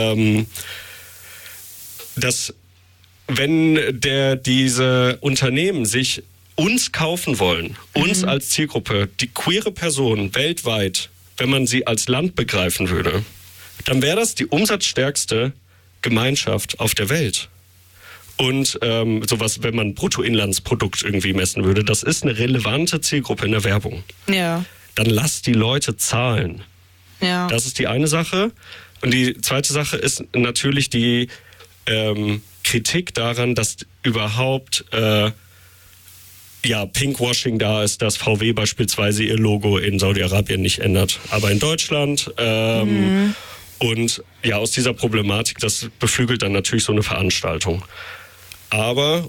Wenn diese Unternehmen sich uns kaufen wollen, uns als Zielgruppe, die queere Person weltweit, wenn man sie als Land begreifen würde, dann wäre das die umsatzstärkste Gemeinschaft auf der Welt. Und sowas, wenn man Bruttoinlandsprodukt irgendwie messen würde, das ist eine relevante Zielgruppe in der Werbung. Ja. Dann lass die Leute zahlen. Ja. Das ist die eine Sache. Und die zweite Sache ist natürlich die Kritik daran, dass überhaupt Pinkwashing da ist, dass VW beispielsweise ihr Logo in Saudi-Arabien nicht ändert, aber in Deutschland. Und ja, aus dieser Problematik, das beflügelt dann natürlich so eine Veranstaltung. Wir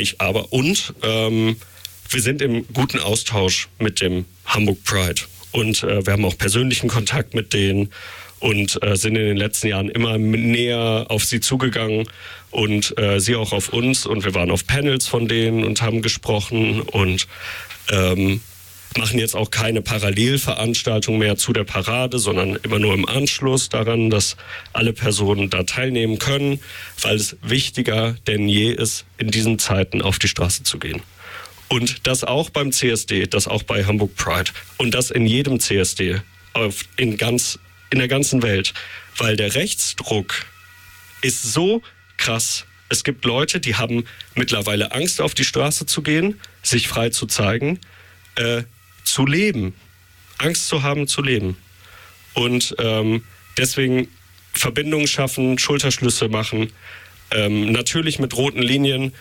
sind im guten Austausch mit dem Hamburg Pride und wir haben auch persönlichen Kontakt mit denen und sind in den letzten Jahren immer näher auf sie zugegangen und sie auch auf uns. Und wir waren auf Panels von denen und haben gesprochen und machen jetzt auch keine Parallelveranstaltung mehr zu der Parade, sondern immer nur im Anschluss daran, dass alle Personen da teilnehmen können, weil es wichtiger denn je ist, in diesen Zeiten auf die Straße zu gehen. Und das auch beim CSD, das auch bei Hamburg Pride und das in jedem CSD in der ganzen Welt, weil der Rechtsdruck ist so krass. Es gibt Leute, die haben mittlerweile Angst, auf die Straße zu gehen, sich frei zu zeigen, zu leben. Angst zu haben, zu leben. Und deswegen Verbindungen schaffen, Schulterschlüsse machen, natürlich mit roten Linien.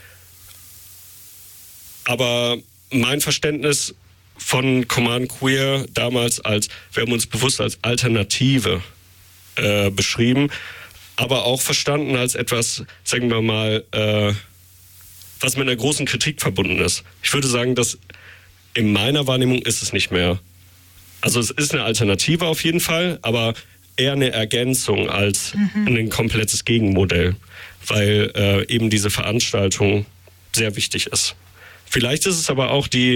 Aber mein Verständnis von Command Queer damals wir haben uns bewusst als Alternative beschrieben, aber auch verstanden als etwas, sagen wir mal, was mit einer großen Kritik verbunden ist. Ich würde sagen, dass in meiner Wahrnehmung ist es nicht mehr. Also es ist eine Alternative auf jeden Fall, aber eher eine Ergänzung als ein komplettes Gegenmodell, weil eben diese Veranstaltung sehr wichtig ist. Vielleicht ist es aber auch die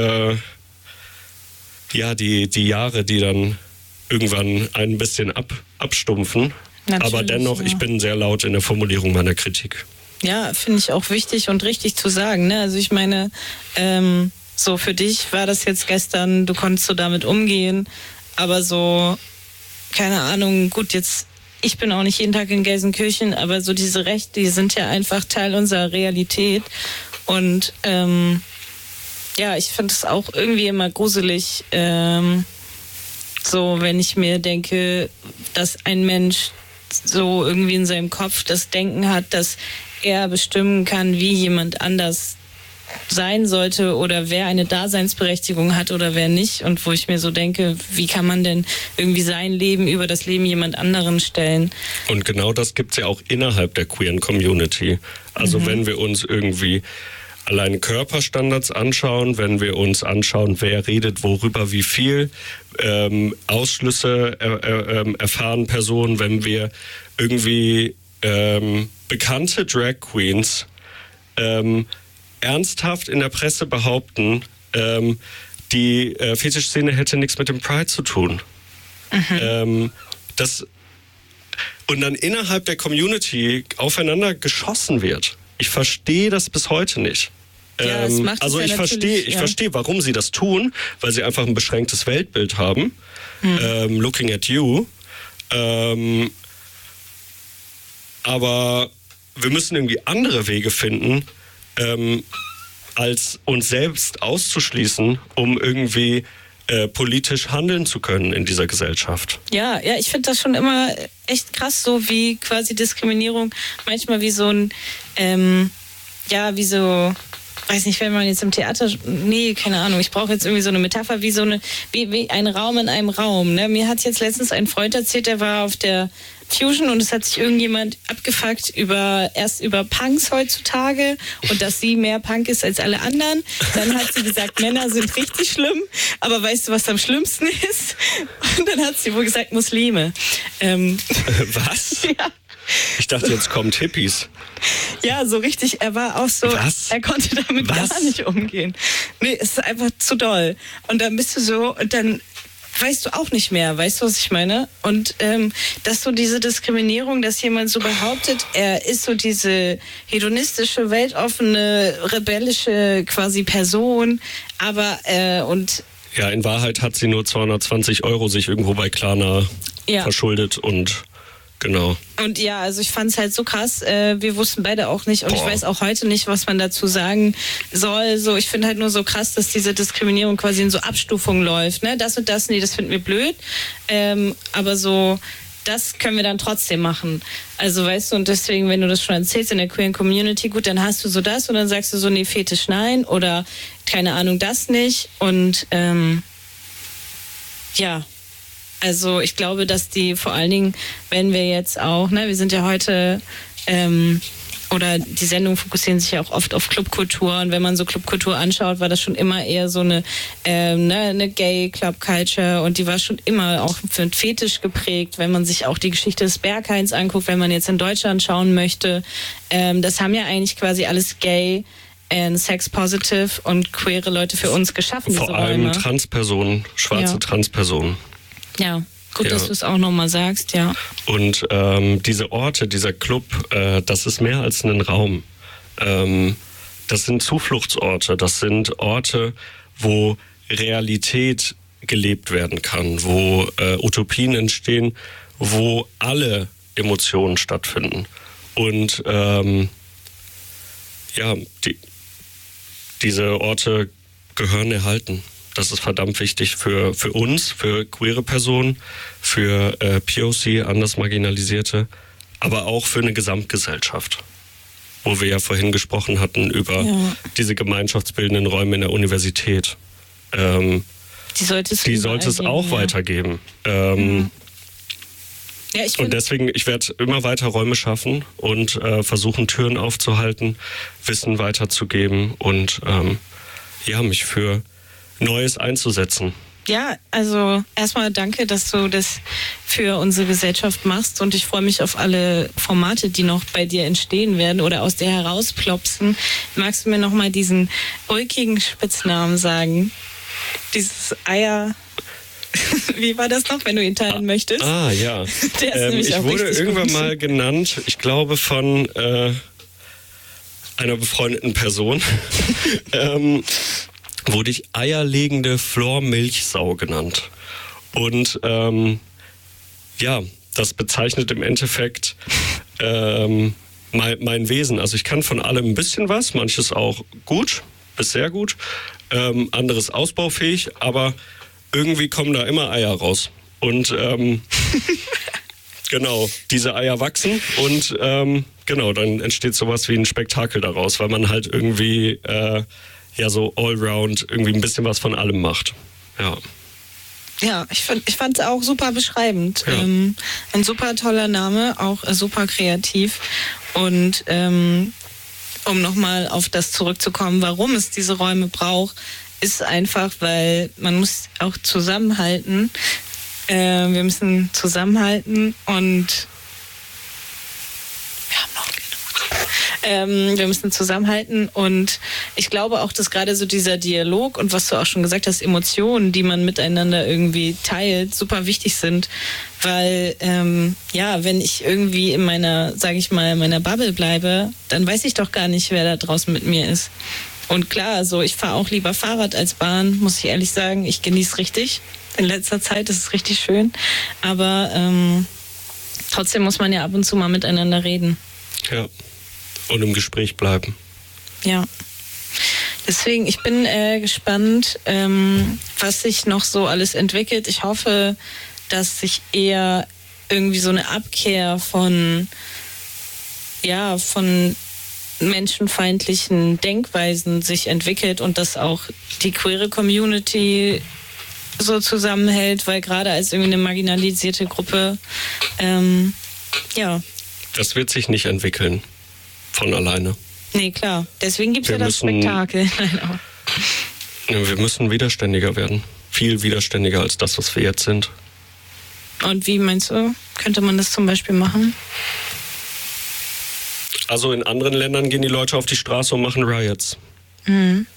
Jahre, die dann irgendwann ein bisschen abstumpfen. Natürlich, aber dennoch, ich bin sehr laut in der Formulierung meiner Kritik. Ja, finde ich auch wichtig und richtig zu sagen. Ne? Also ich meine, so für dich war das jetzt gestern, du konntest so damit umgehen, aber so, keine Ahnung, gut, jetzt, ich bin auch nicht jeden Tag in Gelsenkirchen, aber so diese Rechte, die sind ja einfach Teil unserer Realität. Und ich finde es auch irgendwie immer gruselig, so wenn ich mir denke, dass ein Mensch so irgendwie in seinem Kopf das Denken hat, dass er bestimmen kann, wie jemand anders sein sollte oder wer eine Daseinsberechtigung hat oder wer nicht. Und wo ich mir so denke, wie kann man denn irgendwie sein Leben über das Leben jemand anderen stellen? Und genau das gibt es ja auch innerhalb der queeren Community. Also wenn wir uns irgendwie allein Körperstandards anschauen, wenn wir uns anschauen, wer redet worüber wie viel, Ausschlüsse erfahren Personen, wenn wir irgendwie bekannte Drag Queens ernsthaft in der Presse behaupten, die Fetischszene hätte nichts mit dem Pride zu tun. Und dann innerhalb der Community aufeinander geschossen wird. Ich verstehe das bis heute nicht. Ja, also ich verstehe, warum sie das tun, weil sie einfach ein beschränktes Weltbild haben. Looking at you. Aber wir müssen irgendwie andere Wege finden, als uns selbst auszuschließen, um irgendwie politisch handeln zu können in dieser Gesellschaft. Ja, ich finde das schon immer echt krass, so wie quasi Diskriminierung manchmal wie so ein, weiß nicht, wenn man jetzt im Theater, keine Ahnung, ich brauche jetzt irgendwie so eine Metapher, wie ein Raum in einem Raum. Ne? Mir hat jetzt letztens ein Freund erzählt, der war auf der Fusion und es hat sich irgendjemand abgefuckt erst über Punks heutzutage und dass sie mehr Punk ist als alle anderen. Dann hat sie gesagt, Männer sind richtig schlimm, aber weißt du, was am schlimmsten ist? Und dann hat sie wohl gesagt, Muslime. Was? Ja. Ich dachte, jetzt kommen Hippies. Ja, so richtig, er war auch so, Was? Er konnte damit gar nicht umgehen. Nee, es ist einfach zu doll. Und dann bist du so, und dann weißt du auch nicht mehr, weißt du, was ich meine? Und dass so diese Diskriminierung, dass jemand so behauptet, er ist so diese hedonistische, weltoffene, rebellische quasi Person, aber Ja, in Wahrheit hat sie nur 220 € sich irgendwo bei Klarna verschuldet und genau. Und ja, also ich fand es halt so krass. Wir wussten beide auch nicht und ich weiß auch heute nicht, was man dazu sagen soll. So, ich finde halt nur so krass, dass diese Diskriminierung quasi in so Abstufungen läuft. Ne? Das und das, nee, das finden wir blöd. Aber so, das können wir dann trotzdem machen. Also weißt du, und deswegen, wenn du das schon erzählst in der queeren Community, gut, dann hast du so das und dann sagst du so, nee, Fetisch nein oder keine Ahnung, das nicht. Und also ich glaube, dass die vor allen Dingen, wenn wir jetzt auch, wir sind ja heute, oder die Sendungen fokussieren sich ja auch oft auf Clubkultur und wenn man so Clubkultur anschaut, war das schon immer eher so eine Gay-Club-Culture und die war schon immer auch für Fetisch geprägt, wenn man sich auch die Geschichte des Berghains anguckt, wenn man jetzt in Deutschland schauen möchte. Das haben ja eigentlich quasi alles Gay- Sex-Positive und queere Leute für uns geschaffen. Vor allem Transpersonen, schwarze Transpersonen. Ja, gut, dass du es auch nochmal sagst, ja. Und diese Orte, dieser Club, das ist mehr als ein Raum. Das sind Zufluchtsorte, das sind Orte, wo Realität gelebt werden kann, wo Utopien entstehen, wo alle Emotionen stattfinden. Und diese Orte gehören erhalten. Das ist verdammt wichtig für uns, für queere Personen, für POC, anders Marginalisierte, aber auch für eine Gesamtgesellschaft. Wo wir ja vorhin gesprochen hatten über diese gemeinschaftsbildenden Räume in der Universität. Die sollte es auch weitergeben. Und deswegen, ich werde immer weiter Räume schaffen und versuchen, Türen aufzuhalten, Wissen weiterzugeben und mich für Neues einzusetzen. Ja, also erstmal danke, dass du das für unsere Gesellschaft machst und ich freue mich auf alle Formate, die noch bei dir entstehen werden oder aus dir herausplopsen. Magst du mir nochmal diesen ulkigen Spitznamen sagen? Dieses Eier... Wie war das noch, wenn du ihn teilen möchtest? Ja. Der ist nämlich ich auch wurde irgendwann gut. mal genannt, ich glaube von einer befreundeten Person, wurde ich eierlegende Flormilchsau genannt. Und das bezeichnet im Endeffekt mein Wesen. Also ich kann von allem ein bisschen was, manches auch gut, bis sehr gut, anderes ausbaufähig, aber irgendwie kommen da immer Eier raus. Und Genau, diese Eier wachsen und genau, dann entsteht sowas wie ein Spektakel daraus, weil man halt irgendwie so allround irgendwie ein bisschen was von allem macht. Ja. Ja, ich fand es auch super beschreibend. Ja. Ein super toller Name, auch super kreativ. Und um nochmal auf das zurückzukommen, warum es diese Räume braucht, ist einfach, weil man muss auch zusammenhalten. Wir müssen zusammenhalten und wir müssen zusammenhalten und ich glaube auch, dass gerade so dieser Dialog und was du auch schon gesagt hast, Emotionen, die man miteinander irgendwie teilt, super wichtig sind, weil wenn ich irgendwie in meiner, sage ich mal, in meiner Bubble bleibe, dann weiß ich doch gar nicht, wer da draußen mit mir ist. Und klar, so ich fahre auch lieber Fahrrad als Bahn, muss ich ehrlich sagen, ich genieße richtig. In letzter Zeit ist es richtig schön, aber trotzdem muss man ja ab und zu mal miteinander reden. Ja. Und im Gespräch bleiben. Ja. Deswegen, ich bin gespannt, was sich noch so alles entwickelt. Ich hoffe, dass sich eher irgendwie so eine Abkehr von menschenfeindlichen Denkweisen sich entwickelt und dass auch die queere Community so zusammenhält, weil gerade als irgendwie eine marginalisierte Gruppe, Das wird sich nicht entwickeln. Von alleine. Nee, klar. Deswegen gibt es ja das Spektakel. Wir müssen widerständiger werden. Viel widerständiger als das, was wir jetzt sind. Und wie meinst du, könnte man das zum Beispiel machen? Also in anderen Ländern gehen die Leute auf die Straße und machen Riots. Mhm.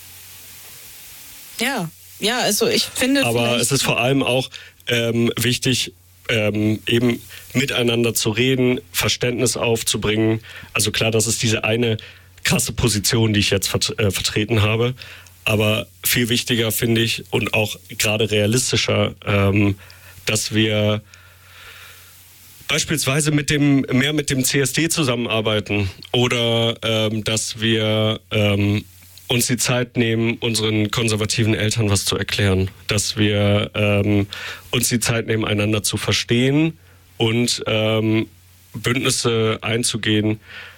Ja, also ich finde... Aber es ist vor allem auch wichtig, eben miteinander zu reden, Verständnis aufzubringen. Also klar, das ist diese eine krasse Position, die ich jetzt vertreten habe. Aber viel wichtiger finde ich und auch gerade realistischer, dass wir beispielsweise mehr mit dem CSD zusammenarbeiten oder dass wir uns die Zeit nehmen, unseren konservativen Eltern was zu erklären, dass wir uns die Zeit nehmen, einander zu verstehen und Bündnisse einzugehen,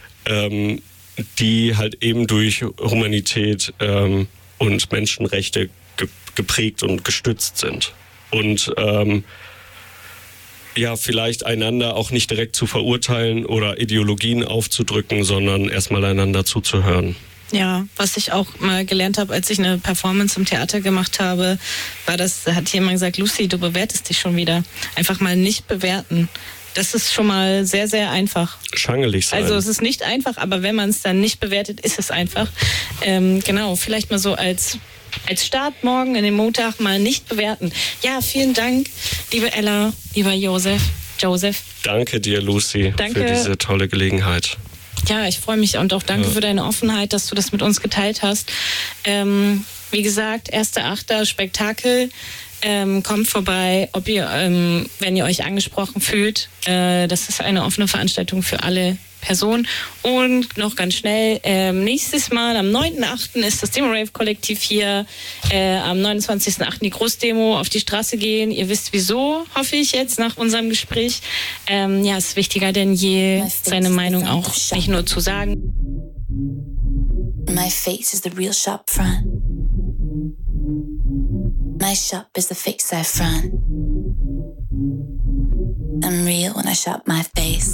die halt eben durch Humanität und Menschenrechte geprägt und gestützt sind. Und vielleicht einander auch nicht direkt zu verurteilen oder Ideologien aufzudrücken, sondern erstmal einander zuzuhören. Ja, was ich auch mal gelernt habe, als ich eine Performance im Theater gemacht habe, hat jemand gesagt, Lucy, du bewertest dich schon wieder. Einfach mal nicht bewerten. Das ist schon mal sehr, sehr einfach. Schangelig sein. Also es ist nicht einfach, aber wenn man es dann nicht bewertet, ist es einfach. Genau, vielleicht mal so als Start morgen in den Montag mal nicht bewerten. Ja, vielen Dank, liebe Ella, lieber Joseph. Danke dir, Lucy, für diese tolle Gelegenheit. Ja, ich freue mich und auch danke für deine Offenheit, dass du das mit uns geteilt hast. Wie gesagt, 1.8. Spektakel. Kommt vorbei, wenn ihr euch angesprochen fühlt. Das ist eine offene Veranstaltung für alle Personen. Und noch ganz schnell, nächstes Mal am 9.8. ist das Demo-Rave-Kollektiv hier. Am 29.8. die Großdemo auf die Straße gehen. Ihr wisst wieso, hoffe ich jetzt nach unserem Gespräch. Es ist wichtiger denn je, seine Meinung auch nicht nur zu sagen. My face is the real shop front. My shop is the fake side front. I'm real when I shop my face.